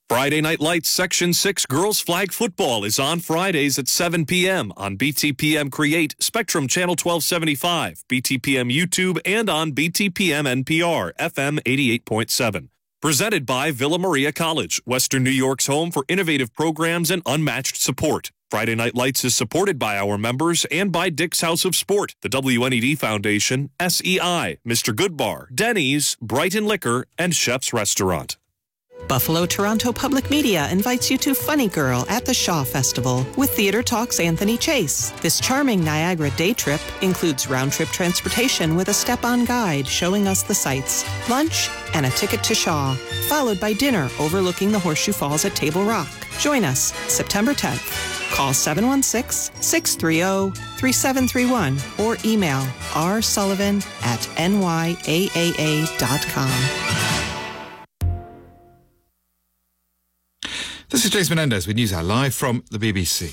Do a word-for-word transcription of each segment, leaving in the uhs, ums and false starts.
Friday Night Lights Section six Girls Flag Football is on Fridays at seven p.m. on B T P M Create, Spectrum Channel twelve seventy-five, B T P M YouTube, and on B T P M N P R, F M eighty-eight point seven. Presented by Villa Maria College, Western New York's home for innovative programs and unmatched support. Friday Night Lights is supported by our members and by Dick's House of Sport, the W N E D Foundation, S E I, Mister Goodbar, Denny's, Brighton Liquor, and Chef's Restaurant. Buffalo Toronto Public Media invites you to Funny Girl at the Shaw Festival with Theatre Talk's Anthony Chase. This charming Niagara day trip includes round-trip transportation with a step-on guide showing us the sights, lunch, and a ticket to Shaw, followed by dinner overlooking the Horseshoe Falls at Table Rock. Join us September tenth. Call seven one six, six three zero, three seven three one or email r sullivan at n y a a a dot com. This is James Menendez with NewsHour live from the B B C.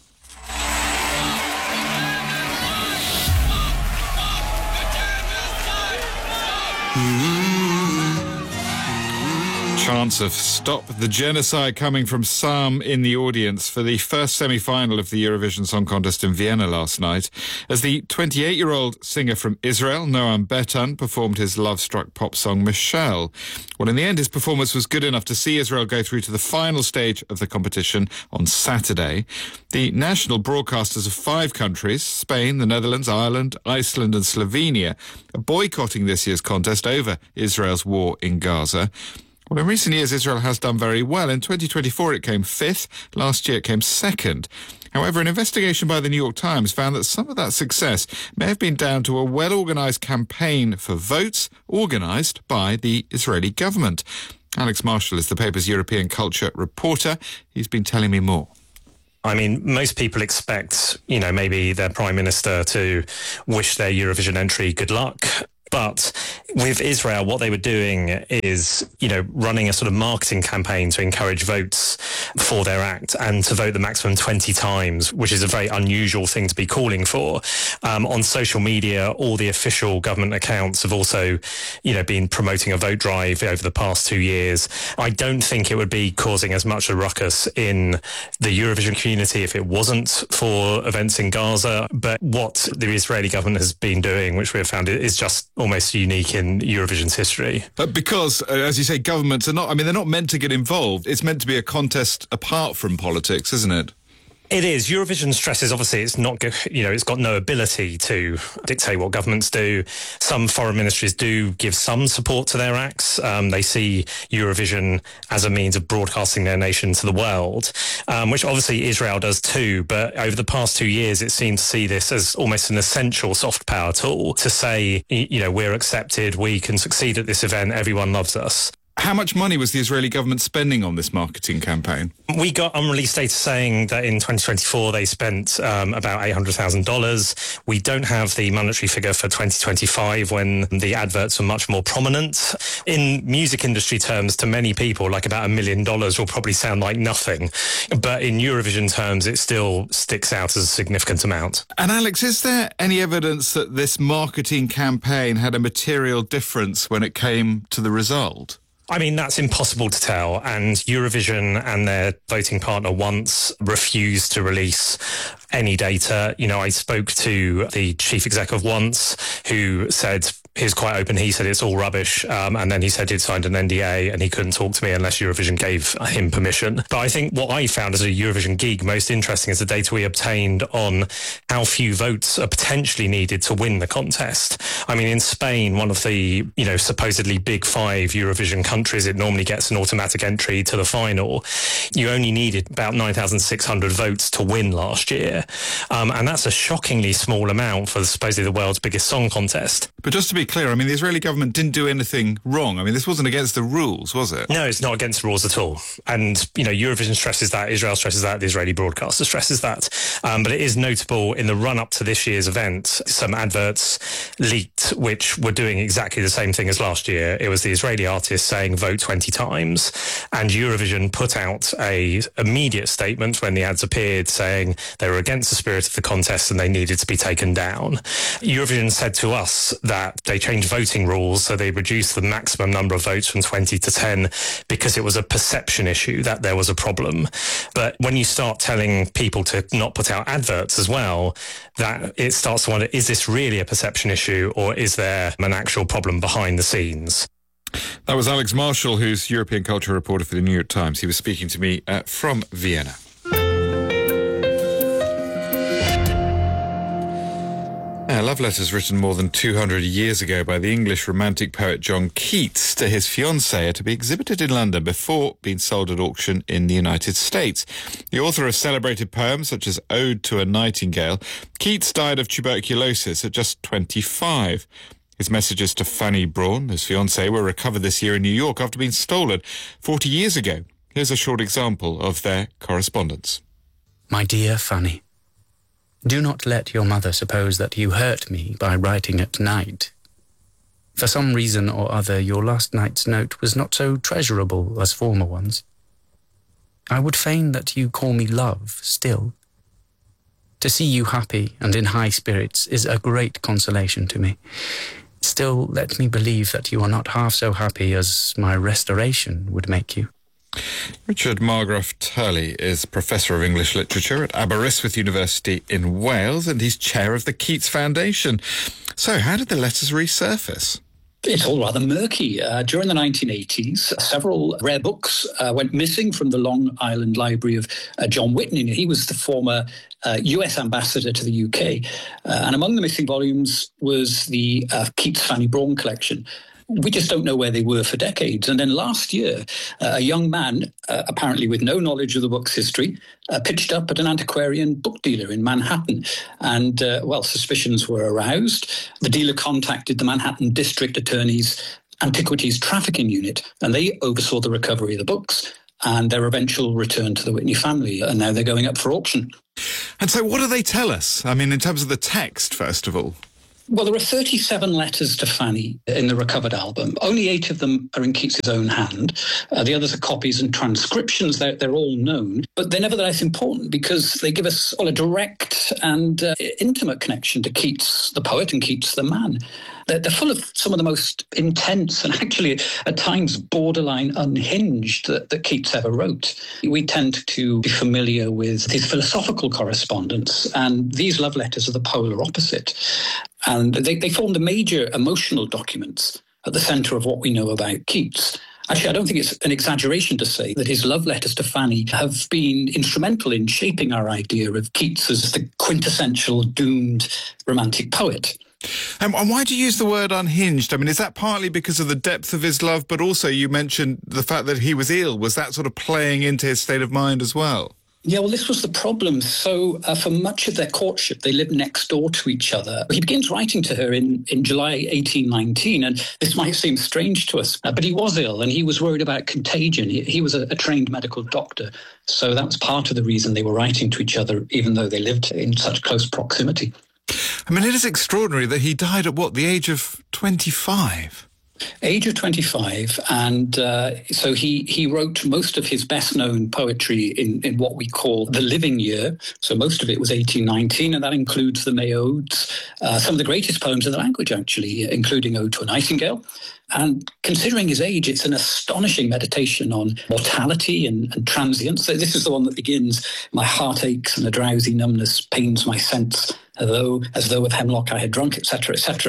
Chants of Stop the Genocide coming from some in the audience for the first semi-final of the Eurovision Song Contest in Vienna last night, as the twenty-eight-year-old singer from Israel, Noam Betan, performed his love-struck pop song Michelle. Well, in the end, his performance was good enough to see Israel go through to the final stage of the competition on Saturday. The national broadcasters of five countries, Spain, the Netherlands, Ireland, Iceland and Slovenia, are boycotting this year's contest over Israel's war in Gaza. Well, in recent years, Israel has done very well. In twenty twenty-four, it came fifth. Last year, it came second. However, an investigation by the New York Times found that some of that success may have been down to a well-organised campaign for votes organised by the Israeli government. Alex Marshall is the paper's European culture reporter. He's been telling me more. I mean, most people expect, you know, maybe their prime minister to wish their Eurovision entry good luck. But with Israel, what they were doing is, you know, running a sort of marketing campaign to encourage votes for their act and to vote the maximum twenty times, which is a very unusual thing to be calling for. Um, on social media, all the official government accounts have also, you know, been promoting a vote drive over the past two years. I don't think it would be causing as much a ruckus in the Eurovision community if it wasn't for events in Gaza. But what the Israeli government has been doing, which we have found, is just almost unique in Eurovision's history. But because, uh, as you say, governments are not, I mean, they're not meant to get involved. It's meant to be a contest apart from politics, isn't it? It is. Eurovision stresses, obviously, it's not, you know, it's got no ability to dictate what governments do. Some foreign ministries do give some support to their acts. Um, they see Eurovision as a means of broadcasting their nation to the world, um, which obviously Israel does too. But over the past two years, it seemed to see this as almost an essential soft power tool to say, you know, we're accepted, we can succeed at this event, everyone loves us. How much money was the Israeli government spending on this marketing campaign? We got unreleased data saying that in twenty twenty-four they spent um, about eight hundred thousand dollars. We don't have the monetary figure for twenty twenty-five when the adverts were much more prominent. In music industry terms, to many people, like about a million dollars will probably sound like nothing. But in Eurovision terms, it still sticks out as a significant amount. And Alex, is there any evidence that this marketing campaign had a material difference when it came to the result? I mean, that's impossible to tell. And Eurovision and their voting partner Once refused to release any data. You know, I spoke to the chief exec of Once, who said, he was quite open. He said it's all rubbish. Um, and then he said he'd signed an N D A and he couldn't talk to me unless Eurovision gave him permission. But I think what I found as a Eurovision geek most interesting is the data we obtained on how few votes are potentially needed to win the contest. I mean, in Spain, one of the, you know, supposedly big five Eurovision countries, it normally gets an automatic entry to the final. You only needed about nine thousand six hundred votes to win last year. Um, and that's a shockingly small amount for supposedly the world's biggest song contest. But just to be clear, I mean, the Israeli government didn't do anything wrong. I mean, this wasn't against the rules, was it? No, it's not against the rules at all. And, you know, Eurovision stresses that, Israel stresses that, the Israeli broadcaster stresses that. Um, but it is notable in the run-up to this year's event, some adverts leaked which were doing exactly the same thing as last year. It was the Israeli artist saying vote twenty times. And Eurovision put out a immediate statement when the ads appeared saying they were against the spirit of the contest and they needed to be taken down. Eurovision said to us that they they changed voting rules, so they reduced the maximum number of votes from twenty to ten because it was a perception issue that there was a problem. But when you start telling people to not put out adverts as well, that it starts to wonder, is this really a perception issue, or is there an actual problem behind the scenes? That was Alex Marshall, who's European culture reporter for the New York Times. He was speaking to me uh, from Vienna. A love letters written more than two hundred years ago by the English romantic poet John Keats to his fiancée are to be exhibited in London before being sold at auction in the United States. The author of celebrated poems such as Ode to a Nightingale, Keats died of tuberculosis at just twenty-five. His messages to Fanny Brawne, his fiancée, were recovered this year in New York after being stolen forty years ago. Here's a short example of their correspondence. My dear Fanny, do not let your mother suppose that you hurt me by writing at night. For some reason or other, your last night's note was not so treasurable as former ones. I would fain that you call me love still. To see you happy and in high spirits is a great consolation to me. Still, let me believe that you are not half so happy as my restoration would make you. Richard Margraf Turley is Professor of English Literature at Aberystwyth University in Wales, and he's chair of the Keats Foundation. So, how did the letters resurface? It's all rather murky. Uh, during the nineteen eighties, several rare books uh, went missing from the Long Island Library of uh, John Whitney. He was the former uh, U S ambassador to the U K. Uh, and among the missing volumes was the uh, Keats Fanny Brawne collection. We just don't know where they were for decades. And then last year, uh, a young man, uh, apparently with no knowledge of the book's history, uh, pitched up at an antiquarian book dealer in Manhattan. And, uh, well, suspicions were aroused. The dealer contacted the Manhattan District Attorney's Antiquities Trafficking Unit, and they oversaw the recovery of the books and their eventual return to the Whitney family. And now they're going up for auction. And so what do they tell us? I mean, in terms of the text, first of all. Well, there are thirty-seven letters to Fanny in the recovered album. Only eight of them are in Keats's own hand. Uh, the others are copies and transcriptions. They're, they're all known, but they're nevertheless important because they give us all a direct and uh, intimate connection to Keats, the poet, and Keats, the man. They're, they're full of some of the most intense and actually at times borderline unhinged that, that Keats ever wrote. We tend to be familiar with his philosophical correspondence, and these love letters are the polar opposite. And they, they form the major emotional documents at the centre of what we know about Keats. Actually, I don't think it's an exaggeration to say that his love letters to Fanny have been instrumental in shaping our idea of Keats as the quintessential doomed romantic poet. Um, and why do you use the word unhinged? I mean, is that partly because of the depth of his love, but also you mentioned the fact that he was ill? Was that sort of playing into his state of mind as well? Yeah, well, this was the problem. So uh, for much of their courtship, they lived next door to each other. He begins writing to her in, in July eighteen nineteen, and this might seem strange to us, uh, but he was ill and he was worried about contagion. He, he was a, a trained medical doctor, so that was part of the reason they were writing to each other, even though they lived in such close proximity. I mean, it is extraordinary that he died at, what, the age of twenty-five? Age of twenty-five, and uh, so he, he wrote most of his best-known poetry in, in what we call the living year. So most of it was eighteen nineteen, and that includes the May Odes, uh, some of the greatest poems in the language, actually, including Ode to a Nightingale. And considering his age, it's an astonishing meditation on mortality and, and transience. So this is the one that begins, my heart aches and a drowsy numbness pains my sense, as though, as though of hemlock I had drunk, et cetera, et cetera.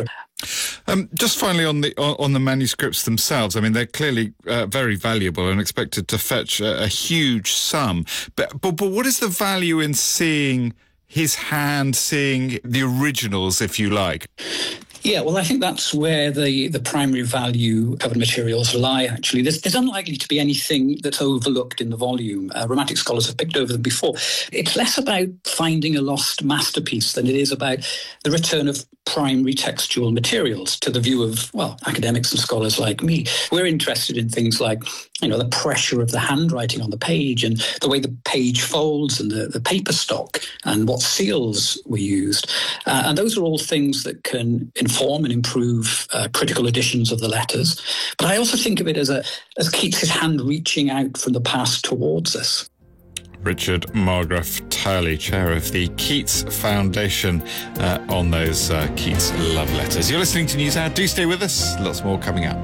Um, just finally on the on the manuscripts themselves, I mean, they're clearly uh, very valuable and expected to fetch a, a huge sum. But, but but what is the value in seeing his hand, seeing the originals, if you like? Yeah, well, I think that's where the, the primary value covered materials lie, actually. There's, there's unlikely to be anything that's overlooked in the volume. Uh, romantic scholars have picked over them before. It's less about finding a lost masterpiece than it is about the return of primary textual materials to the view of, well, academics and scholars like me. We're interested in things like, you know, the pressure of the handwriting on the page and the way the page folds and the, the paper stock and what seals were used. Uh, and those are all things that can inform and improve uh, critical editions of the letters. But I also think of it as a as Keats' hand reaching out from the past towards us. Richard Margraf Turley, chair of the Keats Foundation, uh, on those uh, Keats love letters. You're listening to NewsHour. Do stay with us. Lots more coming up.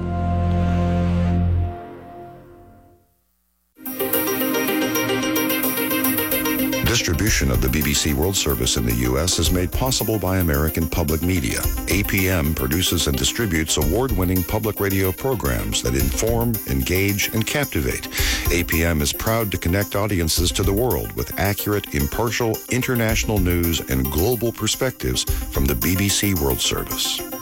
Distribution of the B B C World Service in the U S is made possible by American Public Media. A P M produces and distributes award-winning public radio programs that inform, engage, and captivate. A P M is proud to connect audiences to the world with accurate, impartial, international news and global perspectives from the B B C World Service.